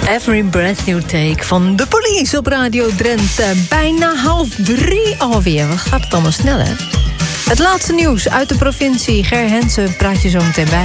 Every Breath You Take van de Police op Radio Drenthe. Bijna 2:30 alweer. Wat gaat het allemaal snel, hè? Het laatste nieuws uit de provincie. Ger Hensen praat je zo meteen bij.